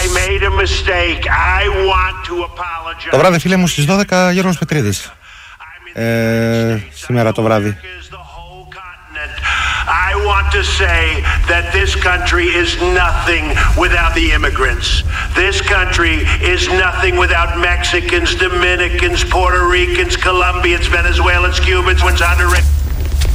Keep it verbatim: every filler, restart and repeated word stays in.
made a mistake. I want to apologize. Το βράδυ, φίλε μου, στις δώδεκα Γιώργος Πετρίδης. Ε, σήμερα το βράδυ. I want to say that this country is nothing without the immigrants. This country is nothing without Mexicans, Dominicans, Puerto Ricans, Colombians, Venezuelans, Cubans, Honduras.